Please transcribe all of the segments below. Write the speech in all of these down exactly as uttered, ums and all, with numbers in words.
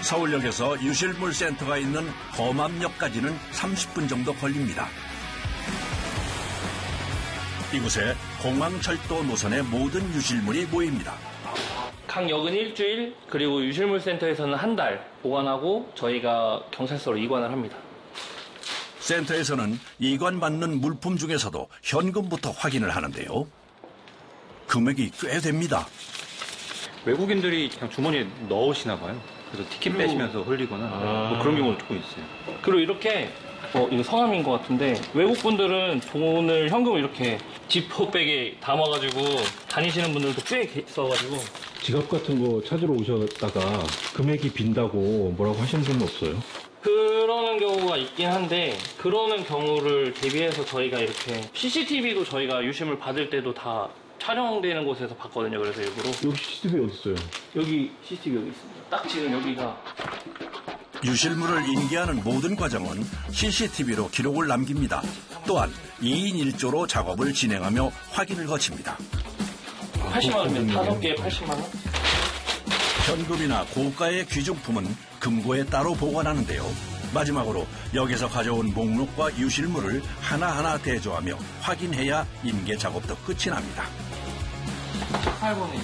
서울역에서 유실물 센터가 있는 거맘역까지는 삼십 분 정도 걸립니다. 이곳에 공항철도 노선의 모든 유실물이 모입니다. 각 역은 일주일, 그리고 유실물센터에서는 한 달 보관하고 저희가 경찰서로 이관을 합니다. 센터에서는 이관받는 물품 중에서도 현금부터 확인을 하는데요. 금액이 꽤 됩니다. 외국인들이 그냥 주머니에 넣으시나 봐요. 그래서 티켓 그리고... 빼시면서 흘리거나 아... 뭐 그런 경우도 조금 있어요. 그리고 이렇게 어, 이거 성함인 것 같은데 외국분들은 돈을 현금을 이렇게 지퍼백에 담아가지고 다니시는 분들도 꽤 있어가지고. 지갑 같은 거 찾으러 오셨다가 금액이 빈다고 뭐라고 하시는 분은 없어요? 그러는 경우가 있긴 한데 그러는 경우를 대비해서 저희가 이렇게 씨씨티비도 저희가 유심을 받을 때도 다 촬영되는 곳에서 봤거든요. 그래서 일부러. 여기 씨씨티비 어디 있어요? 여기 씨씨티비 여기 있습니다. 딱 지금 여기가. 유실물을 인계하는 모든 과정은 씨씨티비로 기록을 남깁니다. 또한 이인 일조로 작업을 진행하며 확인을 거칩니다. 팔십만 원이면 다섯 개에 팔십만 원? 현금이나 고가의 귀중품은 금고에 따로 보관하는데요. 마지막으로 역에서 가져온 목록과 유실물을 하나하나 대조하며 확인해야 인계 작업도 끝이 납니다. 팔 번에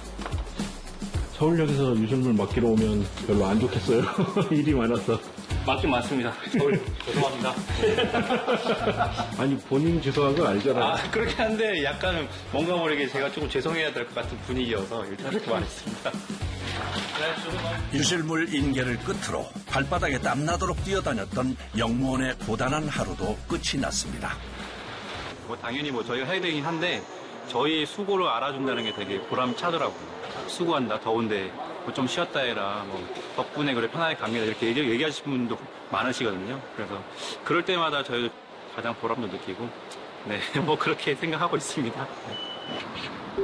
서울역에서 유실물 맡기러 오면 별로 안 좋겠어요. 일이 많아서. 맞긴 맞습니다. 서울 죄송합니다. 아니 본인 죄송한 거 알잖아요. 아 그렇게 한데 약간은 뭔가 모르게 제가 조금 죄송해야 될 것 같은 분위기여서 일단 이렇게 말했습니다. 유실물 인계를 끝으로 발바닥에 땀나도록 뛰어다녔던 영무원의 고단한 하루도 끝이 났습니다. 뭐 당연히 뭐 저희가 해야 되긴 한데 저희 수고를 알아준다는 게 되게 보람차더라고요. 수고한다, 더운데 뭐 좀 쉬었다 해라, 뭐 덕분에 그래 편하게 갑니다 이렇게 얘기, 얘기하시는 분도 많으시거든요. 그래서 그럴 때마다 저희도 가장 보람도 느끼고 네, 뭐 그렇게 생각하고 있습니다. 네.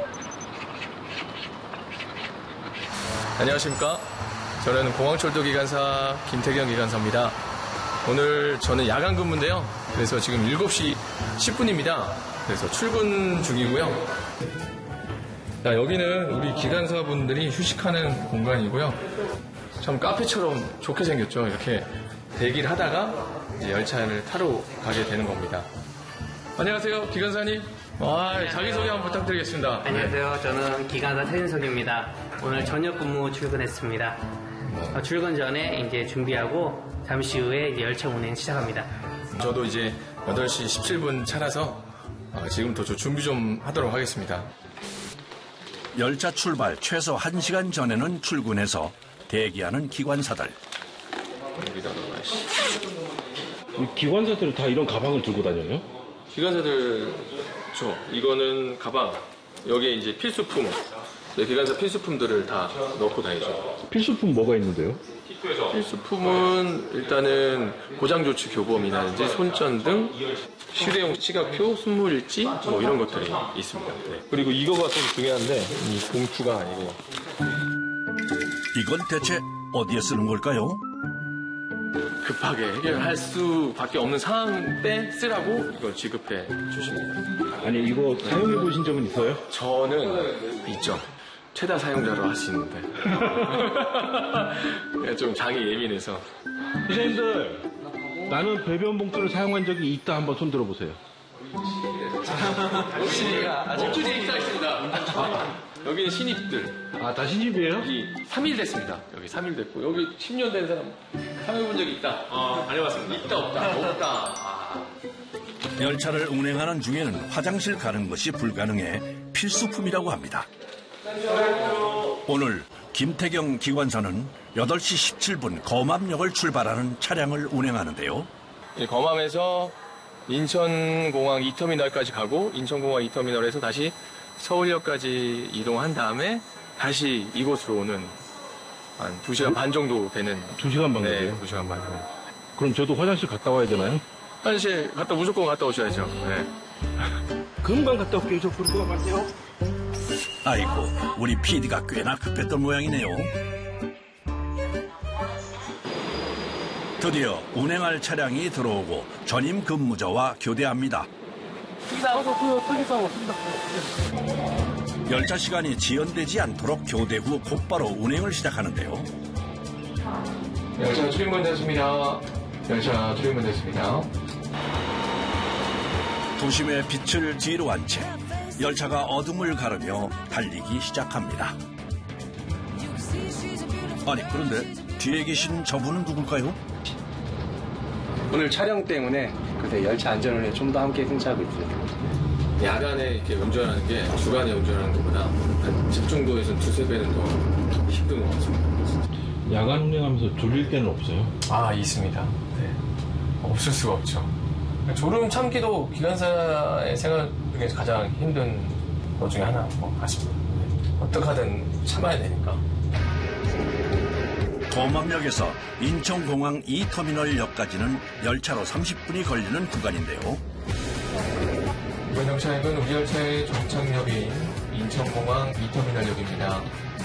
안녕하십니까. 저는 공항철도 기관사 김태경 기관사입니다. 오늘 저는 야간 근무인데요. 그래서 지금 일곱 시 십 분입니다. 그래서 출근 중이고요. 자, 여기는 우리 기관사분들이 휴식하는 공간이고요. 참 카페처럼 좋게 생겼죠. 이렇게 대기를 하다가 이제 열차를 타러 가게 되는 겁니다. 안녕하세요, 기관사님. 아, 자기소개 한번 부탁드리겠습니다. 안녕하세요. 저는 기관사 최진석입니다. 오늘 저녁 근무 출근했습니다. 어, 출근 전에 이제 준비하고 잠시 후에 이제 열차 운행 시작합니다. 저도 이제 여덟 시 십칠 분 차라서 어, 지금부터 저 준비 좀 하도록 하겠습니다. 열차 출발 최소 한 시간 전에는 출근해서 대기하는 기관사들. 이 기관사들은 다 이런 가방을 들고 다녀요? 기관사들, 저 이거는 가방. 여기에 이제 필수품, 네, 기관사 필수품들을 다 넣고 다니죠. 필수품 뭐가 있는데요? 필수품은 일단은 고장조치 교범이라든지 손전등, 휴대용 시각표, 순물일지 뭐 이런 것들이 있습니다. 네. 그리고 이거가 좀 중요한데 이 봉투가 아니고. 이건 대체 어디에 쓰는 걸까요? 급하게 해결할 수밖에 없는 상황 때 쓰라고 이걸 지급해 주십니다. 아니 이거 사용해 보신 적은 있어요? 저는 있죠. 최다 사용자로 할 수 있는데 좀 장이 예민해서. 기자님들, 나는 배변 봉투를 사용한 적이 있다 한번 손 들어보세요. 신입이가 아직 주제 입사했습니다. 아, 여기는 신입들. 아, 다 신입이에요? 여기 삼 일 됐습니다. 여기 삼 일 됐고 여기 십 년 된 사람 사용해본 적이 있다. 아, 안 해봤습니다. 있다 없다. 없다. 아. 열차를 운행하는 중에는 화장실 가는 것이 불가능해 필수품이라고 합니다. 오늘 김태경 기관사는 여덟 시 십칠 분 거맘역을 출발하는 차량을 운행하는데요. 거맘에서 인천공항 이 터미널까지 가고 인천공항 이 터미널에서 다시 서울역까지 이동한 다음에 다시 이곳으로 오는 한 두 시간 반 정도 되는. 두 시간 반 정도요? 네, 두 시간 반 정도. 그럼 저도 화장실 갔다 와야 되나요? 화장실 갔다 무조건 갔다 오셔야죠. 네. 금방 갔다 올게요. 저 그럴 것 같아요. 아이고, 우리 피디가 꽤나 급했던 모양이네요. 드디어 운행할 차량이 들어오고 전임 근무자와 교대합니다. 열차 시간이 지연되지 않도록 교대 후 곧바로 운행을 시작하는데요. 열차 출입문 됐습니다. 열차 출입문 됐습니다. 도심의 빛을 뒤로 한 채 열차가 어둠을 가르며 달리기 시작합니다. 아니 그런데 뒤에 계신 저분은 누굴까요? 오늘 촬영 때문에 그래서 열차 안전을 좀 더 함께 승차하고 있습니다. 야간에 이렇게 운전하는 게 주간에 운전하는 것보다 한 집중도에서 두세 배는 더 힘든 것 같습니다. 야간 운행하면서 졸릴 때는 없어요? 아, 있습니다. 네. 없을 수가 없죠. 졸음 참기도 기관사의 생활 중에서 가장 힘든 것 중에 하나인 것 같습니다. 어떻게 하든 참아야 되니까. 도맘역에서 인천공항 이 터미널역까지는 열차로 삼십 분이 걸리는 구간인데요. 이번 열차역은 우리 열차의 종착역인 인천공항 이 터미널역입니다.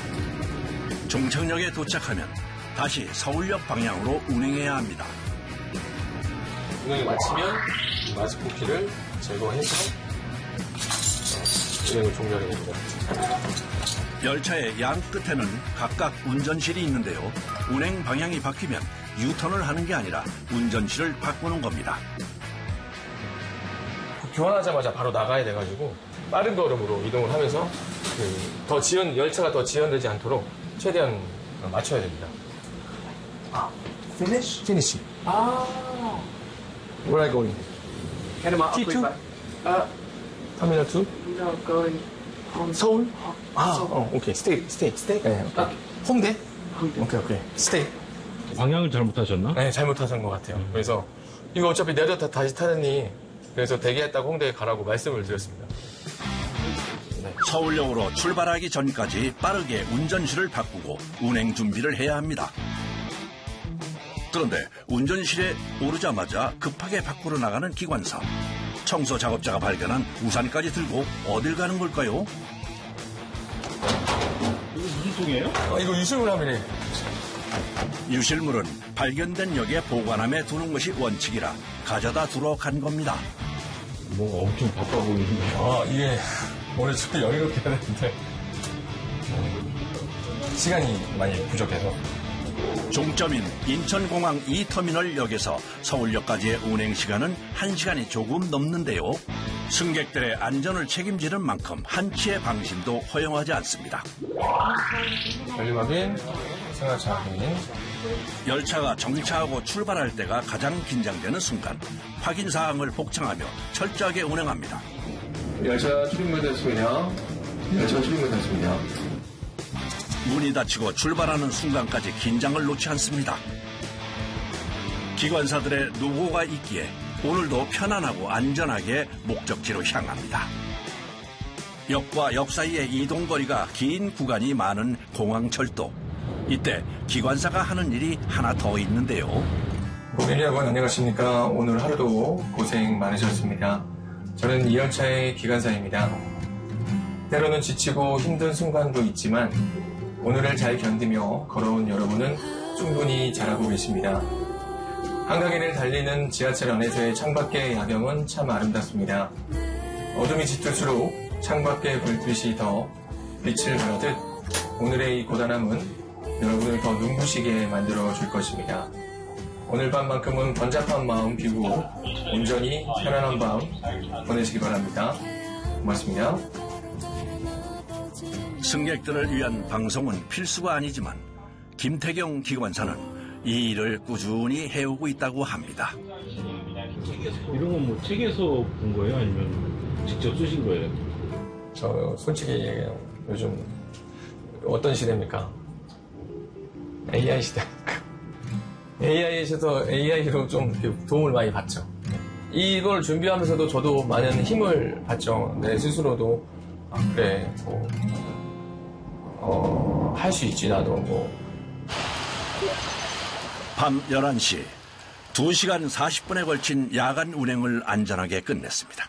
종착역에 도착하면 다시 서울역 방향으로 운행해야 합니다. 운행을 마치면 이 마스코키를 제거해서 운행을 종료하게 됩니다. 열차의 양 끝에는 각각 운전실이 있는데요. 운행 방향이 바뀌면 유턴을 하는 게 아니라 운전실을 바꾸는 겁니다. 교환하자마자 바로 나가야 돼가지고 빠른 걸음으로 이동을 하면서 그 더 지연 열차가 더 지연되지 않도록 최대한 맞춰야 됩니다. 아, finish? finish. 아, where are you going? Panama 티 투? Uh, 터미널 투? no, going home. 서울? 아, 어, 오케이. 스테이, 스테이, 스테이. 네, 오케이. 홍대? 오케이, 오케이. 스테이. 방향을 잘못하셨나? 네, 잘못하신 것 같아요. 그래서 이거 어차피 내려 다 다시 타느니 그래서 대기했다가 홍대에 가라고 말씀을 드렸습니다. 네. 서울역으로 출발하기 전까지 빠르게 운전실을 바꾸고 운행 준비를 해야 합니다. 그런데 운전실에 오르자마자 급하게 밖으로 나가는 기관사. 청소 작업자가 발견한 우산까지 들고 어딜 가는 걸까요? 이거 무슨 통이에요? 아, 이거 유실물함이네. 유실물은 발견된 역에 보관함에 두는 것이 원칙이라 가져다 두러 간 겁니다. 뭔가 엄청 바빠 보이는데. 아, 이게 오늘 좀 여유롭게 해야 되는데 음, 시간이 많이 부족해서. 종점인 인천공항 이 터미널역에서 서울역까지의 운행 시간은 한 시간이 조금 넘는데요. 승객들의 안전을 책임지는 만큼 한치의 방심도 허용하지 않습니다. 전류 확인, 승하차 확인. 열차가 정차하고 출발할 때가 가장 긴장되는 순간 확인 사항을 복창하며 철저하게 운행합니다. 열차 출입문 됐습니다. 열차 출입문 됐습니다. 문이 닫히고 출발하는 순간까지 긴장을 놓지 않습니다. 기관사들의 노고가 있기에 오늘도 편안하고 안전하게 목적지로 향합니다. 역과 역 사이의 이동거리가 긴 구간이 많은 공항철도. 이때 기관사가 하는 일이 하나 더 있는데요. 고객 여러분 안녕하십니까. 오늘 하루도 고생 많으셨습니다. 저는 이 열차의 기관사입니다. 때로는 지치고 힘든 순간도 있지만 오늘을 잘 견디며 걸어온 여러분은 충분히 잘하고 계십니다. 한강인을 달리는 지하철 안에서의 창밖의 야경은 참 아름답습니다. 어둠이 짙을수록 창밖의 불빛이 더 빛을 발하듯 오늘의 이 고단함은 여러분을 더 눈부시게 만들어 줄 것입니다. 오늘 밤만큼은 번잡한 마음 비우고 온전히 편안한 밤 보내시기 바랍니다. 고맙습니다. 승객들을 위한 방송은 필수가 아니지만 김태경 기관사는 이 일을 꾸준히 해오고 있다고 합니다. 이런 건 뭐 책에서 본 거예요? 아니면 직접 쓰신 거예요? 저 솔직히 얘기해요. 요즘 어떤 시대입니까? 에이아이 시대입니까? 에이아이에서 에이아이로 좀 도움을 많이 받죠. 이걸 준비하면서도 저도 많은 힘을 받죠. 내 스스로도 아, 그래 뭐 어, 할 수 있지 나도 뭐. 밤 열한 시 두 시간 사십 분에 걸친 야간 운행을 안전하게 끝냈습니다.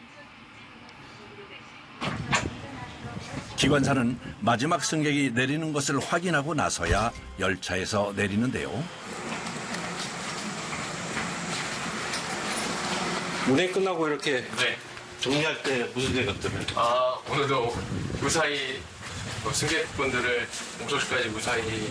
기관사는 마지막 승객이 내리는 것을 확인하고 나서야 열차에서 내리는데요. 운행 끝나고 이렇게 네. 정리할 때 무슨 생각 들어요? 아 오늘도 무사히 승객분들을 목적지까지 무사히